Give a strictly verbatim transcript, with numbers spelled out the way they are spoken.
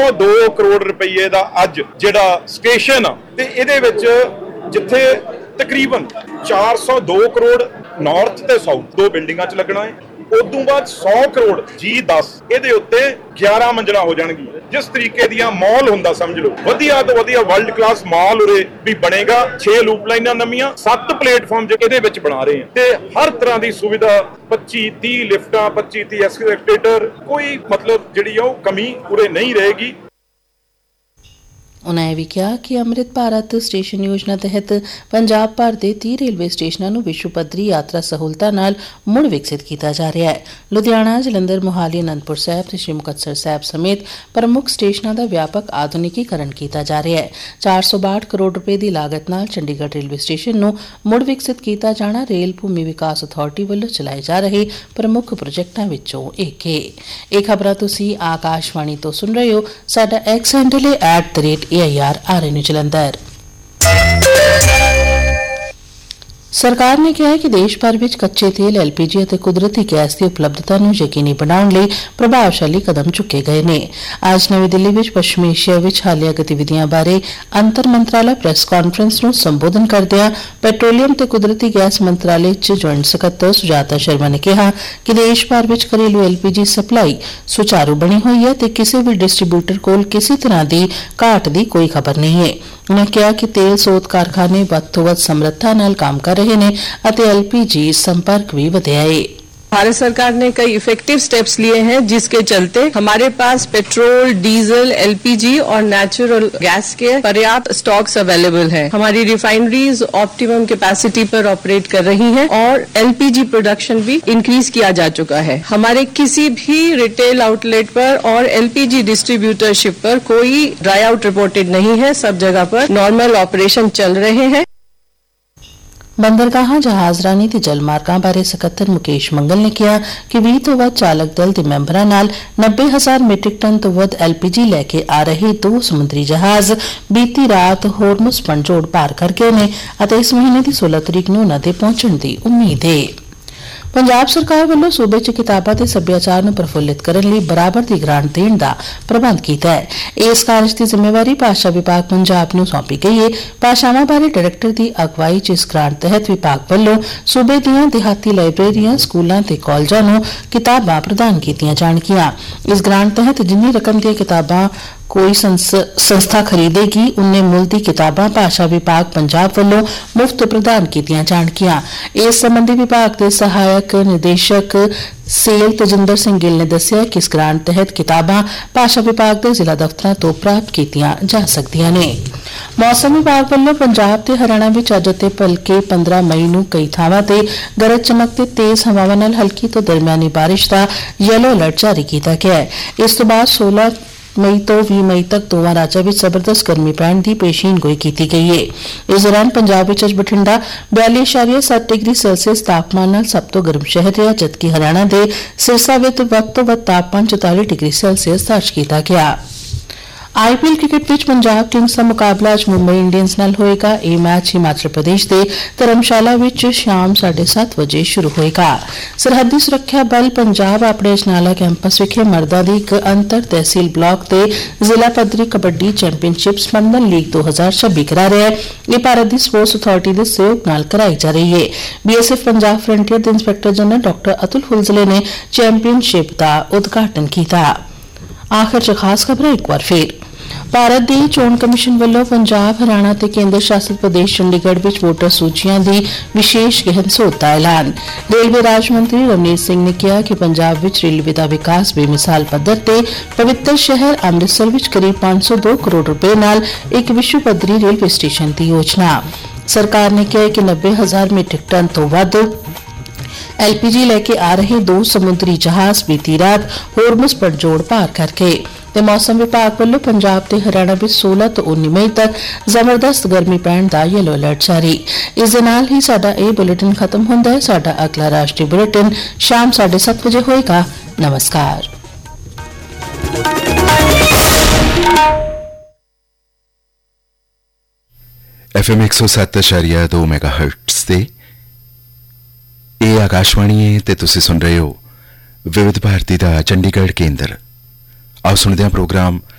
सौ दो करोड़ रुपये का अज जिहड़ा स्टेशन आ ते इहदे विच जिथे तकरीबन चार सौ दो करोड़ नॉर्थ ते साउथ दो बिल्डिंगां च लगना है, उदों बाद सौ करोड़ जी दस ਇਹਦੇ ਉੱਤੇ ग्यारह मंजिला हो जाएगी। जिस तरीके दियां मॉल हुंदा समझ लो वधिया तो वधिया वर्ल्ड क्लास मॉल उरे भी बनेगा। छे लूप लाइनां नवीं सत्त प्लेटफॉर्म जो ਇਹਦੇ ਵਿੱਚ बना रहे हैं ते हर तरह की सुविधा पच्चीस तीस लिफ्टां पच्चीस तीस एस्केलेटर कोई मतलब जिहड़ी आ कमी उरे नहीं रहेगी। उन्होंने यह भी कहा कि अमृत भारत स्टेशन योजना तहत पंजाब भर के तीस रेलवे स्टेशनों को विश्व पद्धरी यात्रा सहूलतां नाल मुड़ विकसित किया जा रहा है। लुधियाना जलंधर मोहाली आनंदपुर साहिब ते श्री मुक्तसर साहिब समेत प्रमुख स्टेशनों का व्यापक आधुनिकीकरण किया जा रहा है। चार सौ बाहठ करोड़ रुपए की लागत नाल चंडीगढ़ रेलवे स्टेशन को मुड़ विकसित किया जाना रेल भूमि विकास अथॉरिटी वालों चलाए जा रहे प्रमुख प्रोजेक्टों विचों एक है। ये खबरां तुसीं आकाशवाणी तो सुन रहे हो। साडा एक्स हैंडल है at the rate A I R are N Jalandhar. सरकार ने कहा है कि देश भर में कच्चे तेल एल पी जी और कुदरती गैस की उपलब्धता को यकीनी बनाने लिए प्रभावशाली कदम चुके गए हैं। आज नवी दिल्ली में पश्चिमी एशिया में हालिया गतिविधियों बारे अंतर मंत्रालय प्रैस कॉन्फ्रेंस को संबोधन करदਿਆਂ पेट्रोलियम ते कुदरती गैस मंत्रालय च ज्वाइंट सकत्तर सुजाता शर्मा ने कहा कि देश भर में घरेलू एल पी जी सप्लाई सुचारू बनी हुई है ते किसी भी डिस्ट्रीब्यूटर कोल किसी तरह की घाट की कोई खबर नहीं है। उन्होंने कहा कि तेल स्रोत कारखाने वध तो वध समर्था नाल काम कर रहे हैं और एल पी जी संपर्क भी वधिया है। भारत सरकार ने कई इफेक्टिव स्टेप्स लिए हैं जिसके चलते हमारे पास petrol, diesel, L P G और नेचुरल गैस के पर्याप्त स्टॉक्स अवेलेबल हैं। हमारी रिफाइनरीज ऑप्टिमम कैपेसिटी पर ऑपरेट कर रही हैं और एल पी जी प्रोडक्शन भी इंक्रीज किया जा चुका है। हमारे किसी भी रिटेल आउटलेट पर और एल पी जी डिस्ट्रीब्यूटरशिप पर कोई ड्राई आउट रिपोर्टेड नहीं है। सब जगह पर नॉर्मल ऑपरेशन चल रहे हैं। बंदरगाह जहाजरानी ते जलमार्गां बारे सकत्तर मुकेश मंगल ने कहा कि बीस तो वध चालक दल के मैंबरां नाल नब्बे हजार मीट्रिक टन तो वध एल पी जी लैके आ रहे दो समुद्री जहाज बीती रात होर्मुज पनझोड़ पार कर गए ने अते इस महीने की सोलह तरीक नूं उन्हां दे पहुंचण दी उम्मीद है। पंजाब सरकार वालों सूबे च किताबां ते सभ्याचार नूं प्रफुल्लित करने लई बराबर दी ग्रांट देण दा प्रबंध कीता है। इस कार्य की जिम्मेवारी भाषा विभाग पंजाब नूं सौंपी गई है। भाषावां बारे डायरैक्टर की अगवाई च इस ग्रांट तहत विभाग वालों सूबे दीआं देहाती लाइब्रेरियां स्कूलां ते कॉलेजां नूं किताबां प्रदान कीतीआं जाणगीआं। इस ग्रांट तहत जिन्नी रकम दी किताबां कोई संस्था खरीदेगी उन्ने मुल दी किताबां भाषा विभाग पंजाब वालों मुफ्त प्रदान कीतीआं जाणगीआं। इस संबंधी विभाग के सहायक निदेशक सेल तजिंदर सिंह गिल ने दस्सिया कि इस ग्रांट तहत किताबां भाषा विभाग के जिला दफ्तरां तो प्राप्त कीतीआं जा सकदिआं ने। मौसम विभाग वालों पंजाब ते हरियाणा विच अज ते भलके पंद्रह मई नूं कई थावां ते गरज चमक ते तेज हवावां नाल हल्की तो दरमियानी बारिश का येलो अलर्ट जारी किया गया है। इस तो बाद सोलह मई तो बीस मई तक दोवां राज्यां विच जबरदस्त गर्मी पैण दी पेशीन गोई की गई है। इस दौरान पंजाब विच अज बठिंडा बयाली इशारिया सत्त डिग्री सैल्सियस तापमान नाल सब तो गर्म शहर रहा, जबकि हरियाणा के सिरसा विच वध तो वध तापमान चौताली डिग्री सैल्सियस दर्ज किया गया। I P L cricket which Punjab Kings का मुकाबला अज मुंबई इंडियंस नाल होएगा। यह मैच हिमाचल प्रदेश के धर्मशाला विच शाम साढ़े सत्त बजे शुरू होएगा। सरहदी सुरक्षा बल पंजाब अपने अजनाला कैंपस विखे मर्दां दी एक अंतर तहसील ब्लॉक ते जिला पद्धरी कबड्डी चैंपीयनशिप स्पंदन लीग दो हजार छब्बी करा रहा है। यह भारत की स्पोर्ट्स अथॉरिटी के सहयोग नाल कराई जा रही है। B S F Punjab frontier के inspector general doctor Atul Phulzele ने चैंपीयनशिप का उद्घाटन किया। आखिर च खास खबर एक बार फिर भारत के चोण कमिशन वालों पंजाब हरियाणा ते केंद्र शासित प्रदेश चंडीगढ़ विच वोटर सूचियां दी विशेष गहन सोध का ऐलान। रेलवे राज्य मंत्री रवनीत सिंह ने कहा कि पंजाब विच रेलवे का विकास बेमिसाल पद्धर ते पवित्र शहर अमृतसर विच करीब पांच सौ दो करोड़ रुपए नाल एक विश्व पद्धरी रेलवे स्टेशन की योजना। सरकार ने कहा कि नब्बे हजार मीट्रिक टन तो वध एल पी जी लैके आ रहे दो समुद्री जहाज बीती रात होर्मुज पनझोड़ पार कर गए। ते मौसम विभाग वालों पंजाब ते हरियाणा में सोलह तो उन्नीस मई तक जबरदस्त गर्मी पैण दा येलो अलर्ट जारी। इस दे नाल ही साडा ए बुलेटिन खत्म हुंदा है। साडा अगला राष्ट्रीय बुलेटिन शाम साढ़े सत्त बजे होएगा। नमस्कार। एफ एम एक सौ सत्त अशारिया दो मेगा हर्ट्स ते ਇਹ ਆਕਾਸ਼ਵਾਣੀ ਹੈ ਤੇ ਤੁਸੀਂ ਸੁਣ ਰਹੇ ਹੋ ਵਿਵਿਧ ਭਾਰਤੀ ਦਾ ਚੰਡੀਗੜ੍ਹ ਕੇਂਦਰ। ਆਓ ਸੁਣਦੇ ਹਾਂ ਪ੍ਰੋਗਰਾਮ